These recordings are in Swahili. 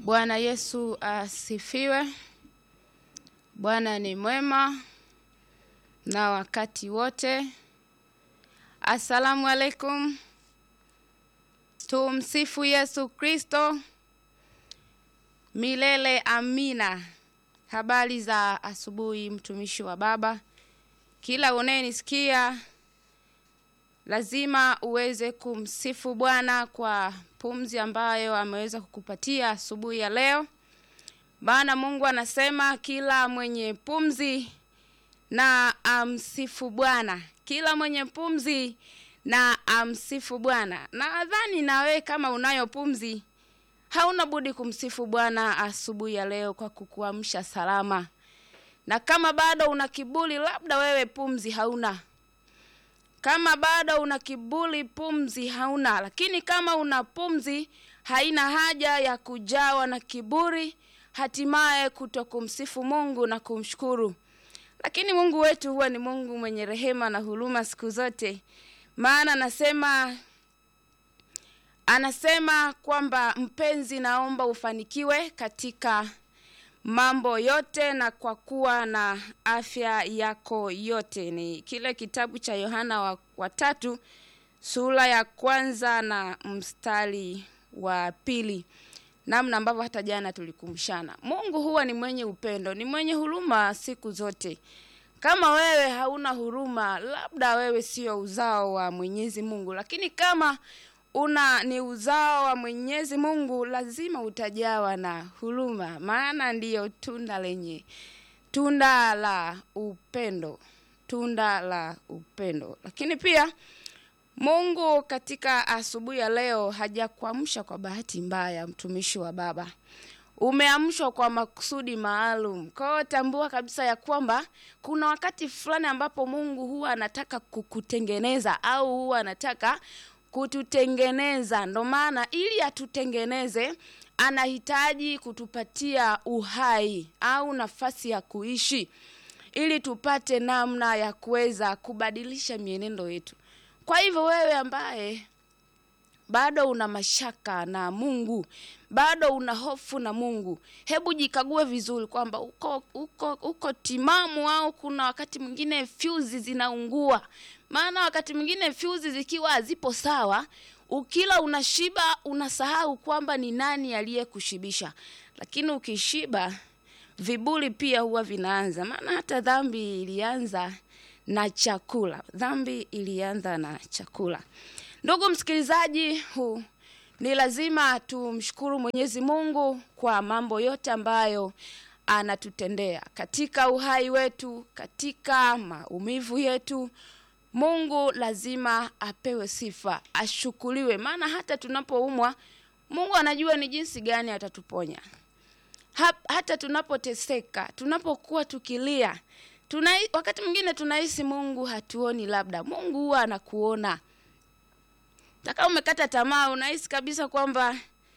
Bwana Yesu asifiwe. Bwana ni mwema na wakati wote. Asalamu alaikum. Tumsifu Yesu Kristo. Milele amina. Habari za asubuhi mtumishi wa Baba. Kila unayenisikia lazima uweze kumsifu Bwana kwa pumzi ambayo ameweza kukupatia asubuhi ya leo. Maana Mungu anasema kila mwenye pumzi na amsifu Bwana. Kila mwenye pumzi na amsifu Bwana. Nadhani nawe kama unayo pumzi hauna budi kumsifu Bwana asubuhi ya leo kwa kukuamsha salama. Na kama bado una kiburi, labda wewe pumzi hauna. Kama bado una kiburi, pumzi hauna. Lakini kama una pumzi, haina haja ya kujawa na kiburi, hatimaye kutokumsifu Mungu na kumshukuru. Lakini Mungu wetu huwa ni Mungu mwenye rehema na huruma siku zote. Maana anasema kwamba mpenzi, naomba ufanikiwe katika mambo yote na kwa kuwa na afya yako yote. Ni kile kitabu cha Yohana wa 3 sura ya 1 na mstari wa 2. Namna ambavyo hata jana tulikumshana. Mungu huwa ni mwenye upendo, ni mwenye huruma siku zote. Kama wewe hauna huruma, labda wewe sio uzao wa Mwenyezi Mungu. Lakini kama ni uzao wa Mwenyezi Mungu, lazima utajawa na huruma. Maana ndiyo tunda la upendo. Tunda la upendo. Lakini pia Mungu katika asubuhi ya leo hajakuamsha kwa bahati mbaya, mtumishi wa Baba. Umeamshwa kwa makusudi maalum. Kwa hiyo tambua kabisa ya kwamba kuna wakati fulani ambapo Mungu huwa anataka kukutengeneza au huwa anataka kututengeneza. Ndio maana ili atutengeneze anahitaji kutupatia uhai au nafasi ya kuishi ili tupate namna ya kuweza kubadilisha mienendo yetu. Kwa hivyo wewe ambaye bado una mashaka na Mungu, bado una hofu na Mungu, hebu jikague vizuri kwamba uko timamu au kuna wakati mwingine fuse zinaungua. Maana wakati mwingine fuse zikiwa hazipo sawa, ukila unashiba unasahau kwamba ni nani aliyekushibisha. Lakini ukishiba viburi pia huwa vinaanza. Maana hata dhambi ilianza na chakula. Dhambi ilianza na chakula. Ndugu msikilizaji, ni lazima tumshukuru Mwenyezi Mungu kwa mambo yote ambayo anatutendea katika uhai wetu, katika maumivu yetu. Mungu lazima apewe sifa, ashukuriwe. Maana hata tunapoumwa, Mungu anajua ni jinsi gani atatuponya. Hata tunapoteseka, tunapokuwa tukilia, wakati mwingine tunahisi Mungu hatuoni, labda Mungu huwa anakuona. Taka umekata tamaa, unahisi kabisa kwamba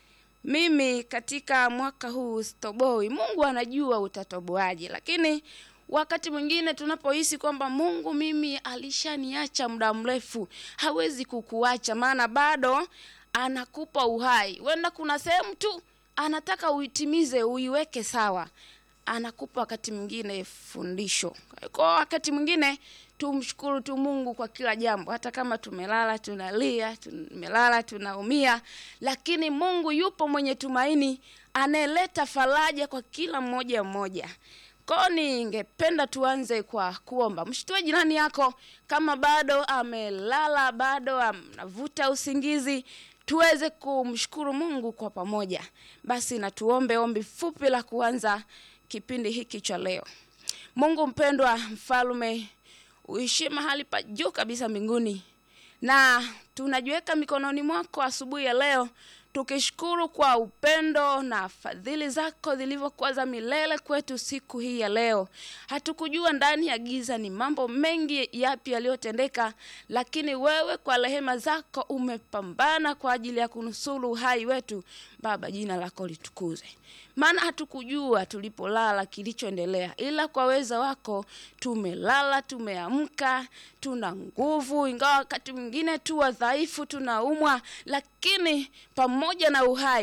mimi katika mwaka huu sitoboi. Mungu anajua utatoboaje. Lakini wakati mwingine tunapohisi kwamba Mungu mimi alishaniacha muda mrefu, hawezi kukuacha. Maana bado anakupa uhai. Wenda kuna sehemu tu anataka uitimize, uiweke sawa. Anakupa wakati mwingine fundisho. Kwa wakati mwingine tumshukuru tu Mungu kwa kila jambo. Hata kama tumelala tunalia, tumelala tunaumia, lakini Mungu yupo mwenye tumaini, aneleta faraja kwa kila mmoja. Kwa ningependa tuanze kwa kuomba. Mshtue jirani yako kama bado amelala, bado anavuta usingizi, tuweze kumshukuru Mungu kwa pamoja. Basi na tuombe ombi fupi la kuanza kipindi hiki cha leo. Mungu mpendwa, mfalme, uishi mahali pa juu kabisa mbinguni, na tunajiweka mikononi mwako asubuhi ya leo, tukishukuru kwa upendo na fadhili zako zilivyokuwa za milele kwetu siku hii ya leo. Hatukujua ndani ya giza ni mambo mengi yapi yaliyotendeka, lakini wewe kwa rehema zako umepambana kwa ajili ya kunusuru uhai wetu. Baba, jina lako litukuzwe. Maana hatukujua tulipolala kilichoendelea, ila kwa uwezo wako tumelala, tumeamka, tuna nguvu. Ingawa wakati mwingine tu wadhaifu, tunaumwa, lakini pamoja na uhai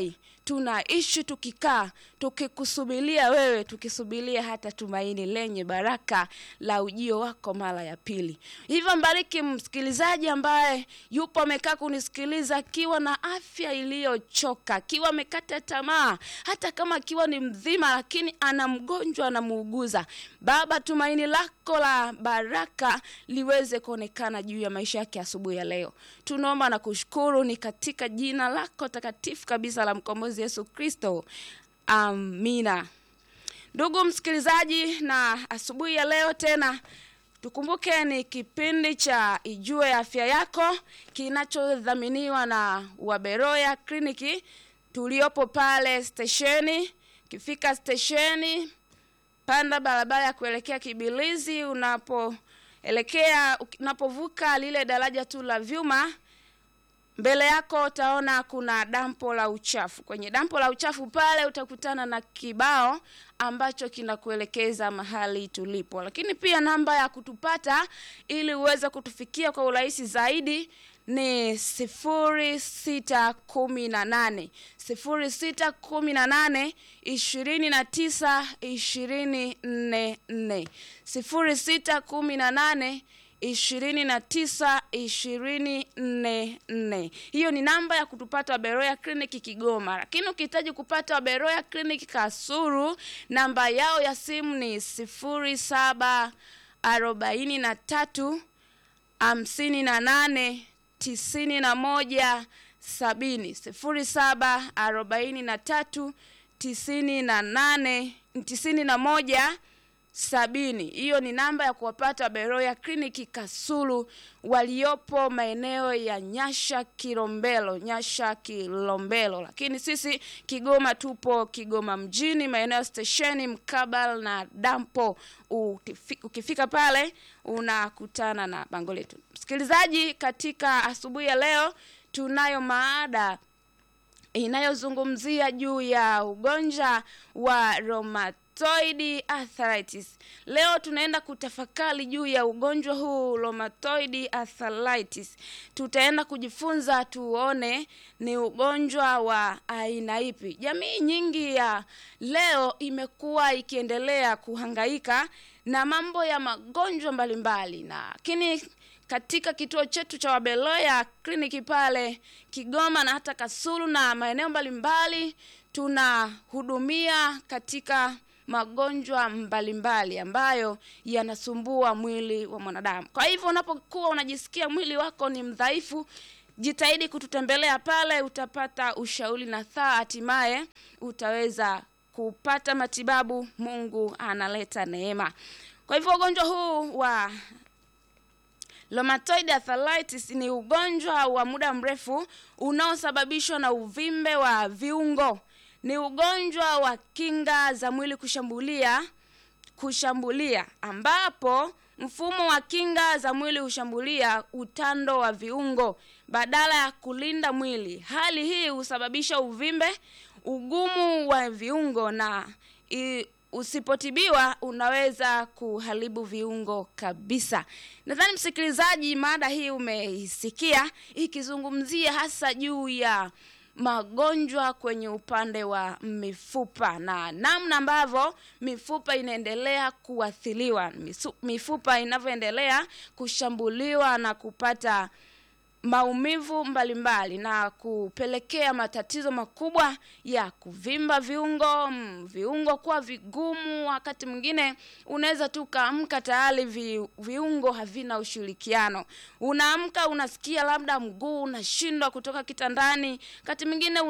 tunaishi tukikaa tukikusubiria wewe, tukisubiria hata tumaini lenye baraka la ujio wako mara ya pili. Hivyo mbariki msikilizaji ambaye yupo amekaa kunisikiliza akiwa na afya iliyochoka, akiwa amekata tamaa, hata kama akiwa ni mzima lakini ana mgonjwa anamuuguza. Baba, tumaini lako la baraka liweze kuonekana juu ya maisha yake asubuhi ya leo. Tunaomba na kushukuru ni katika jina lako takatifu kabisa la mkombozi Yesu Kristo. Amina. Ndugu msikilizaji, na asubuhi ya leo tena tukumbuke ni kipindi cha Ijue Afya Yako kinachodhaminiwa na Waberoya Kliniki tuliopo pale stesheni. Kifika stesheni, panda barabara ya kuelekea Kibilizi, unapovuka lile daraja tu la vyuma, mbele yako utaona kuna dampo la uchafu. Kwenye dampo la uchafu pale utakutana na kibao ambacho kinakuelekeza mahali tulipo. Lakini pia namba ya kutupata ili uweze kutufikia kwa urahisi zaidi ni 0618 29 24 0618 29 Hiyo ni namba ya kutupata Waberoya Kliniki Kigoma. Lakini ukihitaji kupata Waberoya Kliniki Kasulu, namba yao ya simu ni 0743 58 91 70. 0743 98 91 70. Hiyo ni namba ya kuwapata Waberoya Kliniki Kasulu waliopo maeneo ya Nyasha Kilombero. Lakini sisi Kigoma tupo Kigoma mjini, maeneo stesheni mkabala na dampo. Ukifika pale unakutana na bango letu. Msikilizaji, katika asubuhi ya leo tunayo maada inayozungumzia juu ya ugonjwa wa rheumatoid arthritis. Leo tunaenda kutafakari juu ya ugonjwa huu, rheumatoid arthritis. Tutaenda kujifunza tuone ni ugonjwa wa aina ipi. Jamii nyingi ya leo imekuwa ikiendelea kuhangaika na mambo ya magonjwa mbalimbali, lakini katika kituo chetu cha Waberoya Kliniki pale Kigoma na hata Kasulu na maeneo mbalimbali tunahudumia katika magonjwa mbalimbali ambayo yanasumbua mwili wa mwanadamu. Kwa hivyo unapokuwa unajisikia mwili wako ni mdhaifu, jitahidi kututembelea pale, utapata ushauri na hatimaye utaweza kupata matibabu. Mungu analeta neema. Kwa hivyo ugonjwa huu wa rheumatoid arthritis ni ugonjwa wa muda mrefu unaosababishwa na uvimbe wa viungo. Ni ugonjwa wa kinga za mwili kushambulia ambapo mfumo wa kinga za mwili hushambulia utando wa viungo badala ya kulinda mwili. Hali hii husababisha uvimbe, ugumu wa viungo na usipotibiwa unaweza kuharibu viungo kabisa. Nadhani msikilizaji, mada hii umeisikia ikizungumzia hasa juu ya magonjwa kwenye upande wa mifupa na namna ambavyo mifupa inaendelea kuathiriwa, mifupa inavyoendelea kushambuliwa na kupata maumivu mbalimbali na kupelekea matatizo makubwa ya kuvimba viungo kuwa vigumu. Wakati mwingine unaweza tu kaamka tayari viungo havina ushirikiano. Unaamka unasikia labda mguu unashindwa kutoka kitandani, wakati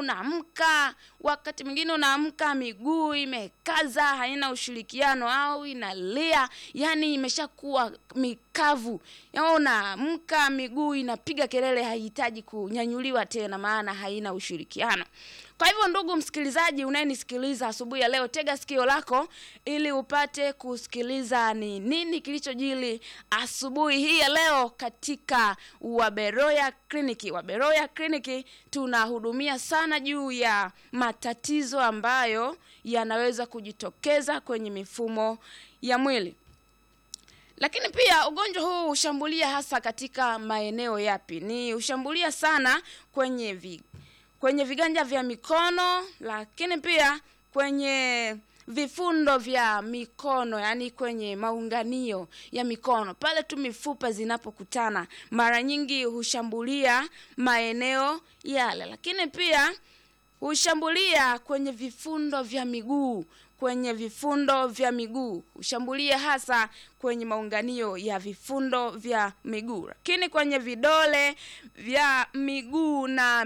mwingine unaamka miguu imekaza haina ushirikiano au inalia, yani imeshakuwa mikavu. Unaamka miguu inapiga kelele, haihitaji kunyanyuliwa tena maana haina ushirikiano. Kwa hivyo ndugu msikilizaji unayenisikiliza asubuhi ya leo, tega sikio lako ili upate kusikiliza ni nini kilichojili asubuhi hii ya leo katika Waberoya Kliniki. Waberoya Kliniki tunahudumia sana juu ya matatizo ambayo yanaweza kujitokeza kwenye mifumo ya mwili. Lakini pia ugonjwa huu hushambulia hasa katika maeneo yapi? Ni hushambulia sana kwenye viganja vya mikono, lakini pia kwenye vifundo vya mikono, yani kwenye maunganio ya mikono. Pale tu mifupa zinapokutana, mara nyingi hushambulia maeneo yale. Lakini pia hushambulia kwenye vifundo vya miguu, hushambulia hasa kwenye maunganio ya vifundo vya miguu. Lakini kwenye vidole vya miguu na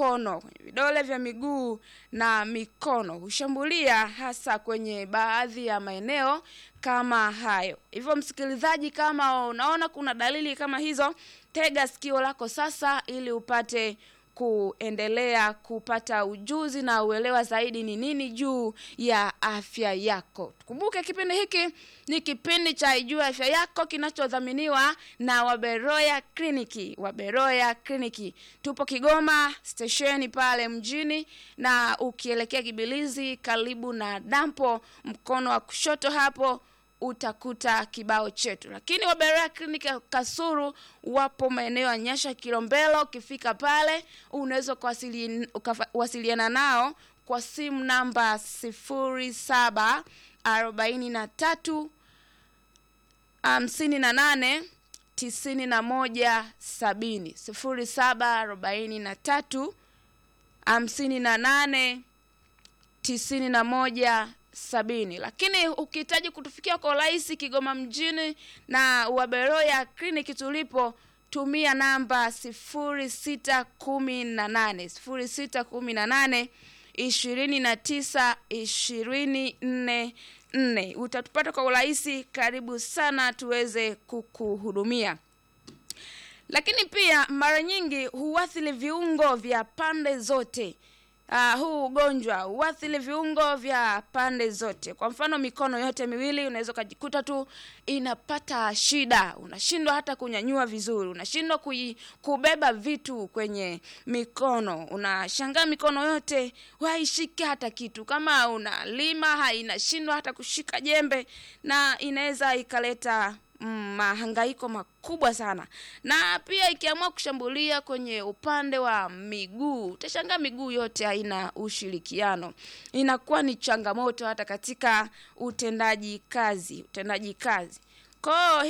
mikono, hushambulia hasa kwenye baadhi ya maeneo kama hayo. Hivyo msikilizaji, kama unaona kuna dalili kama hizo, tega sikio lako sasa ili upate kuendelea kupata ujuzi na uelewa zaidi ni nini juu ya afya yako. Kumbuke kipindi hiki ni kipindi cha Ijue Afya Yako kinachodhaminiwa na Waberoya Kliniki. Tupo Kigoma stesheni pale mjini, na ukielekea Kibilizi karibu na dampo, mkono wa kushoto hapo utakuta kibao chetu. Lakini Waberoya Kliniki Kasulu wapo maeneo ya Nyasha Kilombero. Ukifika pale unaweza kuwasiliana nao kwa simu namba 0743 58 91 70, 0743 58 91 70. Lakini ukihitaji kutufikia kwa urahisi Kigoma mjini na Waberoya Kliniki tulipo, tumia namba 0618 29 24. Utatupata kwa urahisi. Karibu sana tuweze kukuhudumia. Lakini pia mara nyingi huathiri viungo vya pande zote. Huu ugonjwa huathiri viungo vya pande zote. Kwa mfano mikono yote miwili unaweza kujikuta tu inapata shida. Unashindwa hata kunyanyua vizuri, unashindwa kubeba vitu kwenye mikono. Unashangaa mikono yote haishiki hata kitu. Kama unalima inashindwa hata kushika jembe, na inaweza ikaleta mahangaiko makubwa sana. Na pia ikiamua kushambulia kwenye upande wa miguu, utashangaa miguu yote haina ushirikiano. Inakuwa ni changamoto hata katika utendaji kazi. Kwa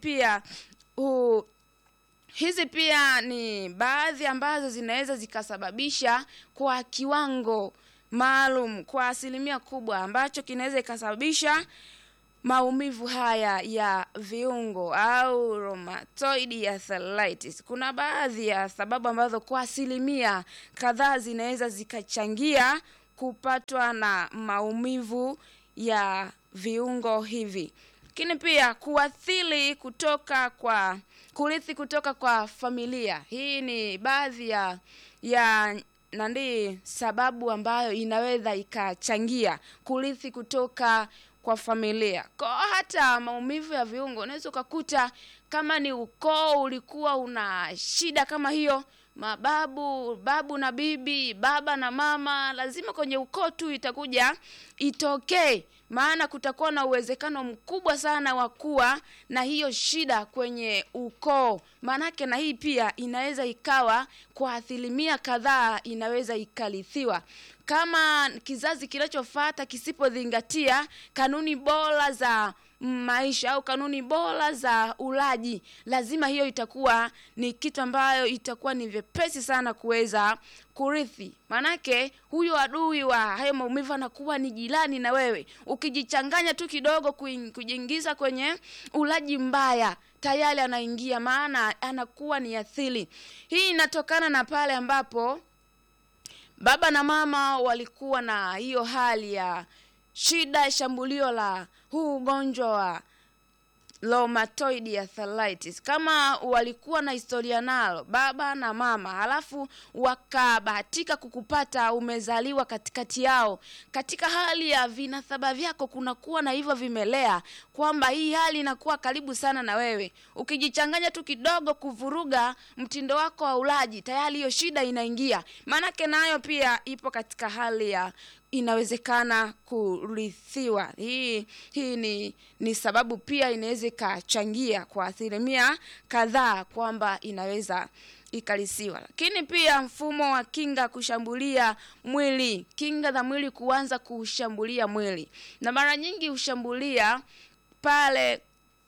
hizi pia ni baadhi ambazo zinaweza zikasababisha kwa kiwango maalum, kwa asilimia kubwa, ambacho kinaweza ikasababisha maumivu haya ya viungo au rheumatoid arthritis. Kuna baadhi ya sababu ambazo kwa asilimia kadhaa zinaweza zikachangia kupatwa na maumivu ya viungo hivi. Lakini pia kurithi kutoka kwa familia. Hii ni baadhi ya sababu ambayo inaweza ikachangia kurithi kutoka kwa familia. Kwa hata maumivu ya viungo unaweza ukakuta kama ni ukoo ulikuwa una shida kama hiyo, babu na bibi, baba na mama, lazima kwenye ukoo tu itakuja itokee. Maana kutakuwa na uwezekano mkubwa sana wa kuwa na hiyo shida kwenye ukoo. Manake na hii pia inaweza ikawa kwa asilimia kadhaa inaweza ikarithiwa. Kama kizazi kinachofuata kisipozingatia kanuni bora za maisha au kanuni bora za ulaji, lazima hiyo itakuwa ni kitu ambayo itakuwa ni vyepesi sana kuweza kurithi. Manake huyo adui wa hayo maumivu anakuwa ni jirani na wewe. Ukijichanganya tu kidogo kujiingiza kwenye ulaji mbaya, tayari anaingia, maana anakuwa ni athiri. Hii inatokana na pale ambapo baba na mama walikuwa na hiyo hali ya shida, shambulio la huu ugonjwa wa rheumatoid arthritis. Kama walikuwa na historia nalo baba na mama, halafu wakabahatika kukupata umezaliwa katikati yao, katika hali ya vinasaba vyako kunakuwa na hivyo vimelea, kwamba hii hali inakuwa karibu sana na wewe. Ukijichanganya tu kidogo kuvuruga mtindo wako wa ulaji, tayari hiyo shida inaingia. Manake nayo pia ipo katika hali ya inawezekana kurithiwa. Hii ni sababu pia inaweza ikachangia kwa asilimia kadhaa kwamba inaweza ikalisiwa. Lakini pia mfumo wa kinga kushambulia mwili, kinga za mwili kuanza kushambulia mwili, na mara nyingi hushambulia pale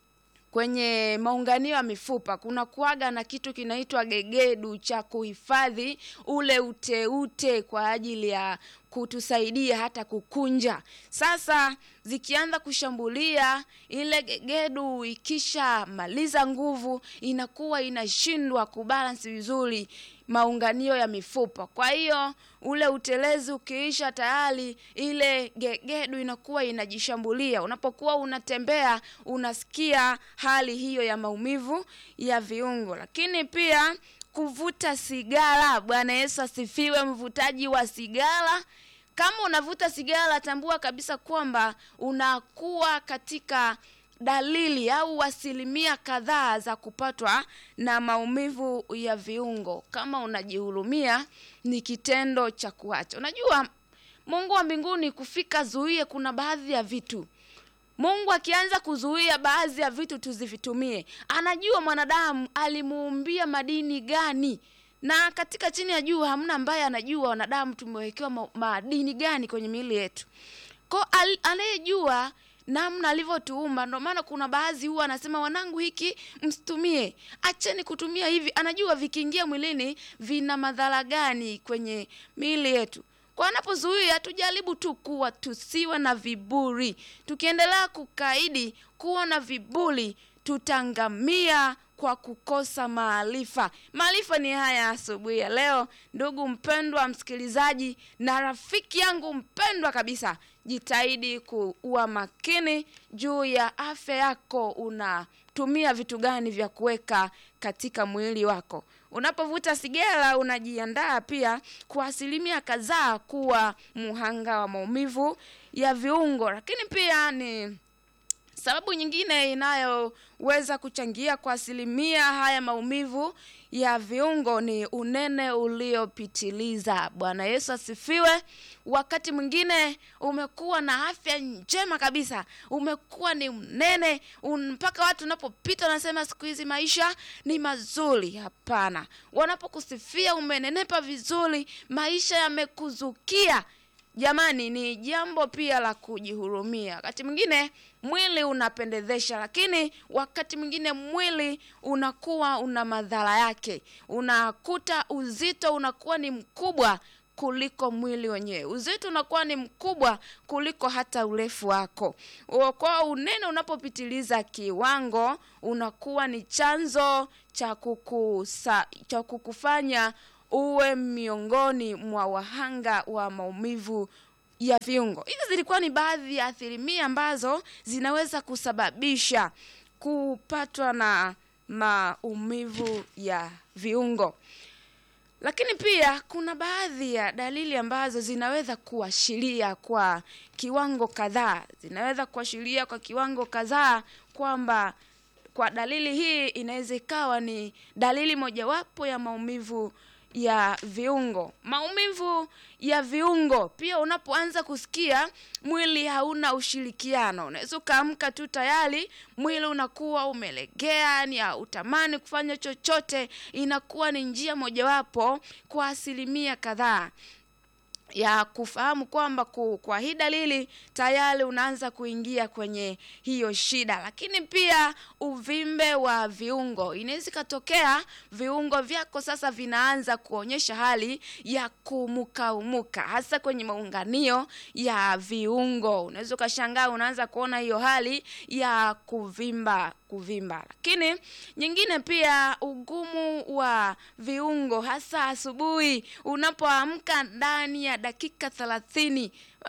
kwenye maunganio ya mifupa. Kuna kuaga na kitu kinaitwa gegedu cha kuhifadhi ule uteute kwa ajili ya kutusaidia hata kukunja. Sasa zikianza kushambulia ile gegedu, ikisha maliza nguvu, inakuwa inashindwa kubalance vizuri maunganio ya mifupa. Kwa hiyo ule utelezi ukiisha tayari, ile gegedu inakuwa inajishambulia. Unapokuwa unatembea unasikia hali hiyo ya maumivu ya viungo. Lakini pia kuvuta sigara. Bwana Yesu asifiwe. Mvutaji wa sigara, kama unavuta sigara, tambua kabisa kwamba unakuwa katika dalili au asilimia kadhaa za kupatwa na maumivu ya viungo. Kama unajihurumia, ni kitendo cha kuacha. Unajua Mungu wa mbinguni kufika zuie kuna baadhi ya vitu. Mungu akianza kuzuia baadhi ya vitu tuzivitumie, anajua mwanadamu alimuumbia madini gani. Na katika chini ya jua hamna ambaye anajua wanadamu tumewekewa madini gani kwenye miili yetu. Kwa anayejua namna alivyotuumba. Ndio maana kuna baadhi huwa anasema wanangu hiki msitumie, acheni kutumia hivi. Anajua vikiingia mwilini vina madhara gani kwenye miili yetu. Kwa anapozuia, tujaribu tu kuwa tusiwe na viburi. Tukiendelea kukaidi kuwa na viburi, tutangamia kwa kukosa maarifa. Maarifa ni haya asubuhi ya leo. Ndugu mpendwa msikilizaji na rafiki yangu mpendwa kabisa, jitahidi kuwa makini juu ya afya yako. Unatumia vitu gani vya kuweka katika mwili wako? Unapovuta sigara unajiandaa pia kwa asilimia kadhaa kuwa muhanga wa maumivu ya viungo. Lakini pia ni sababu nyingine inayoweza kuchangia kwa asilimia haya maumivu ya viungo ni unene uliopitiliza. Bwana Yesu asifiwe. Wakati mwingine umekuwa na afya njema kabisa, umekuwa ni mnene mpaka watu unapopita wanasema siku hizi maisha ni mazuri. Hapana, wanapokusifia umenenepa vizuri, maisha yamekuzukia, jamani, ni jambo pia la kujihurumia. Wakati mwingine mwili unapendezesha, lakini wakati mwingine mwili unakuwa una madhara yake. Unakuta uzito unakuwa ni mkubwa kuliko mwili wenyewe. Uzito unakuwa ni mkubwa kuliko hata urefu wako. Kwa unene unapopitiliza kiwango, unakuwa ni chanzo cha kukufanya uwe miongoni mwa wahanga wa maumivu ya viungo. Hizi zilikuwa ni baadhi ya asilimia ambazo zinaweza kusababisha kupatwa na maumivu ya viungo. Lakini pia kuna baadhi ya dalili ambazo zinaweza kuashiria kwa kiwango kadhaa. Zinaweza kuashiria kwa kiwango kadhaa kwamba kwa dalili hii inaweza ikawa ni dalili mojawapo ya maumivu ya viungo. Maumivu ya viungo pia unapoanza kusikia mwili hauna ushirikiano. Unaweza kaamka tu tayari mwili unakuwa umelegea, ni hautamani kufanya chochote. Inakuwa ni njia mojawapo kwa asilimia kadhaa ya kufahamu kwamba kwa hii dalili tayari unaanza kuingia kwenye hiyo shida. Lakini pia uvimbe wa viungo. Inaweza katokea viungo vyako sasa vinaanza kuonyesha hali ya kumuka, hasa kwenye maunganio ya viungo. Unaweza kashangaa unaanza kuona hiyo hali ya kuvimba. Lakini nyingine pia ugumu wa viungo, hasa asubuhi unapoamka ndani ya dakika 30.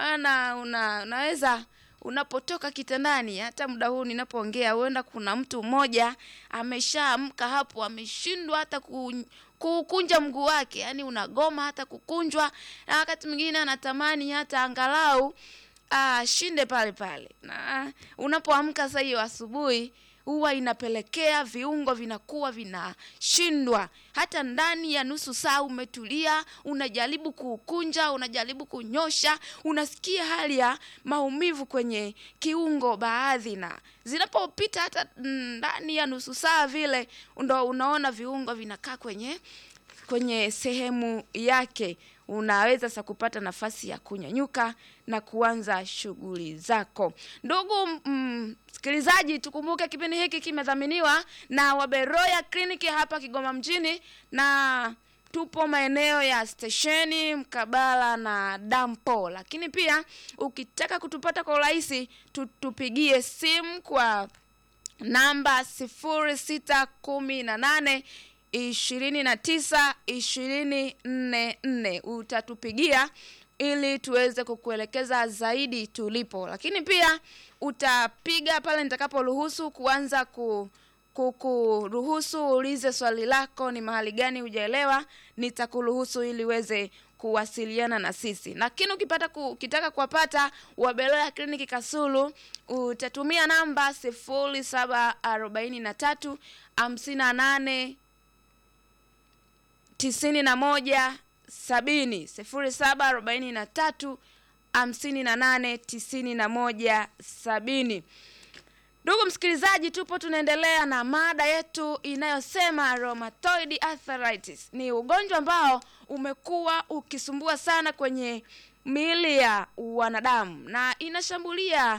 Unaweza unapotoka kitandani, hata muda huu ninapoongea huenda kuna mtu mmoja ameshaamka hapo ameshindwa hata kukunja mguu wake, yani unagoma hata kukunjwa, na wakati mwingine anatamani hata angalau shinde pale. Na unapoamka sasa hiyo asubuhi huwa inapelekea viungo vinakuwa vinashindwa. Hata ndani ya nusu saa umetulia, unajaribu kukunja, unajaribu kunyosha, unasikia hali ya maumivu kwenye kiungo baadhi, na zinapopita hata ndani ya nusu saa vile ndo unaona viungo vinakaa kwenye sehemu yake. Unaweza sasa kupata nafasi ya kunyanyuka na kuanza shughuli zako. Ndugu msikilizaji, tukumbuke kipindi hiki kimedhaminiwa na Waberoya Clinic hapa Kigoma mjini, na tupo maeneo ya stesheni mkabala na dampo. Lakini pia ukitaka kutupata kwa urahisi, tupigie simu kwa namba 0618 29 utatupigia ili tuweze kukuelekeza zaidi tulipo. Lakini pia utapiga pale nitakaporuhusu kuanza kuruhusu ulize swali lako, ni mahali gani hujaelewa, nitakuruhusu ili uweze kuwasiliana na sisi. Lakini ukitaka kuwapata Waberoya Clinic Kasulu, utatumia namba 0743 58 91 70 0743 58 91 70. Ndugu msikilizaji, tunaendelea na mada yetu inayosema rheumatoid arthritis. Ni ugonjwa ambao umekuwa ukisumbua sana kwenye miili ya wanadamu na inashambulia.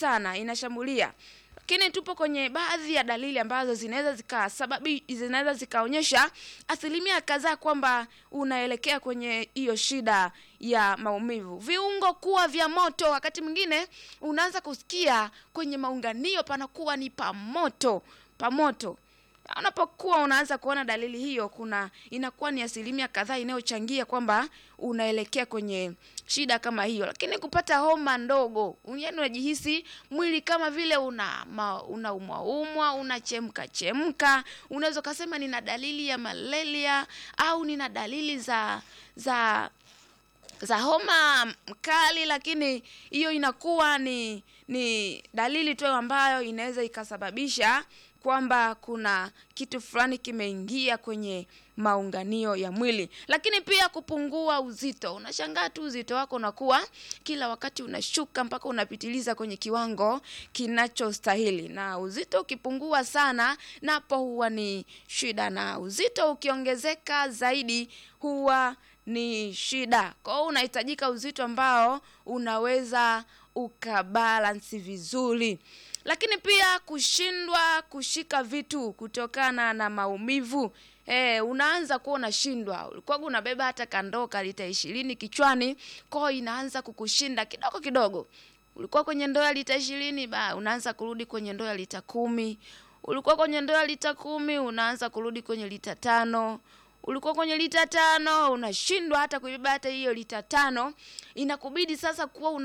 Lakini tupo kwenye baadhi ya dalili ambazo zinaweza zikaonyesha asilimia kadhaa kwamba unaelekea kwenye hiyo shida ya maumivu. Viungo kuwa vya moto, wakati mwingine unaanza kusikia kwenye maunganio panakuwa ni pamoto. Unapokuwa unaanza kuona dalili hiyo, inakuwa ni asilimia kadhaa inayochangia kwamba unaelekea kwenye shida kama hiyo. Lakini kupata homa ndogo, unajihisi mwili kama vile unaumwa, unachemka, unaweza kusema nina dalili ya malaria au nina dalili za homa mkali, lakini hiyo inakuwa ni dalili tu ambayo inaweza ikasababisha kwamba kuna kitu fulani kimeingia kwenye maunganio ya mwili. Lakini pia kupungua uzito. Unashangaa tu uzito wako unakuwa kila wakati unashuka mpaka unapitiliza kwenye kiwango kinachostahili. Na uzito ukipungua sana, napo huwa ni shida, na uzito ukiongezeka zaidi huwa ni shida. Kwa hiyo unahitajika uzito ambao unaweza ukabalance vizuri. Lakini pia kushindwa kushika vitu kutokana na maumivu. Unaanza kuwa unashindwa. Ulikuwa unabeba hata kandoo lita 20 kichwani, kwa inaanza kukushinda kidogo. Ulikuwa kwenye ndoo ya lita 20, unaanza kurudi kwenye ndoo ya lita 10. Ulikuwa kwenye ndoo ya lita 10, unaanza kurudi kwenye lita 5. Ulikuwa kwenye lita 5, unashindwa hata kuibeba hata hiyo lita 5. Inakubidi sasa kuwa